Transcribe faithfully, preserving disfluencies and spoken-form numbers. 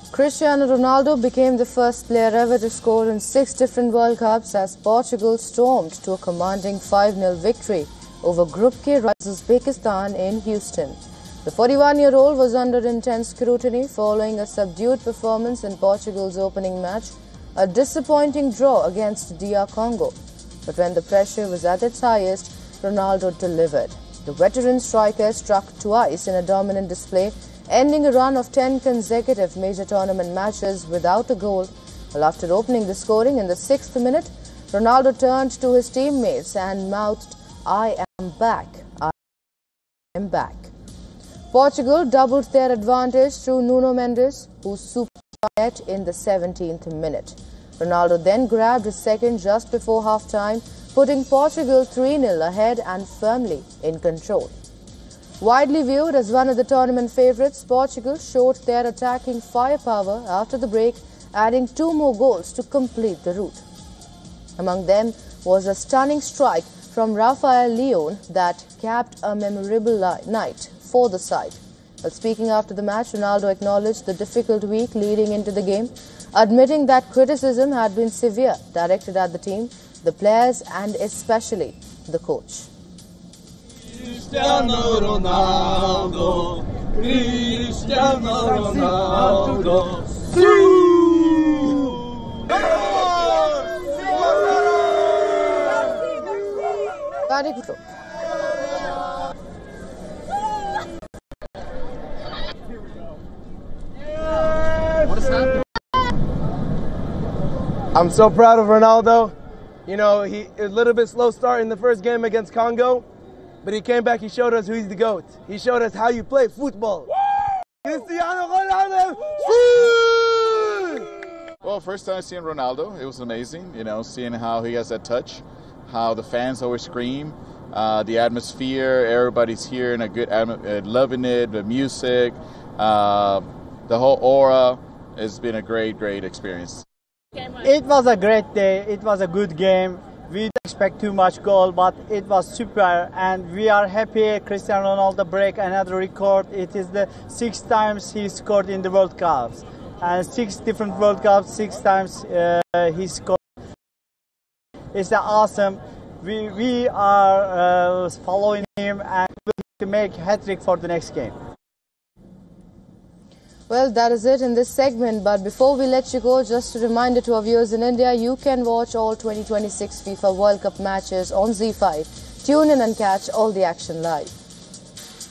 Cristiano Ronaldo became the first player ever to score in six different World Cups as Portugal stormed to a commanding five nil victory over Group K rivals Uzbekistan in Houston. The forty-one-year-old was under intense scrutiny following a subdued performance in Portugal's opening match, a disappointing draw against D R Congo. But when the pressure was at its highest, Ronaldo delivered. The veteran striker struck twice in a dominant display, ending a run of ten consecutive major tournament matches without a goal. Well, after opening the scoring in the sixth minute, Ronaldo turned to his teammates and mouthed, "I am back, I am back." Portugal doubled their advantage through Nuno Mendes, who superset in the seventeenth minute. Ronaldo then grabbed his second just before half-time, putting Portugal three nil ahead and firmly in control. Widely viewed as one of the tournament favourites, Portugal showed their attacking firepower after the break, adding two more goals to complete the route. Among them was a stunning strike from Rafael Leão that capped a memorable night for the side. While speaking after the match, Ronaldo acknowledged the difficult week leading into the game, admitting that criticism had been severe directed at the team, the players and especially the coach. Cristiano Ronaldo, Cristiano Ronaldo, Very good. I'm so proud of Ronaldo. You know, he a little bit slow start in the first game against Congo, but he came back, he showed us who he's the GOAT. He showed us how you play football. Cristiano Ronaldo! Well, first time seeing Ronaldo, it was amazing, you know, seeing how he has that touch, how the fans always scream, uh, the atmosphere, everybody's here and a good, uh, loving it, the music, uh, the whole aura. It's been a great, great experience. It was a great day. It was a good game. We didn't expect too much goal, but it was super, and we are happy. Cristiano Ronaldo break another record. It is the sixth times he scored in the World Cups, and six different World Cups, six times uh, he scored. It's awesome. We we are uh, following him and to make hat-trick for the next game. Well, that is it in this segment. But before we let you go, just a reminder to our viewers in India, you can watch all twenty twenty-six FIFA World Cup matches on Z five. Tune in and catch all the action live.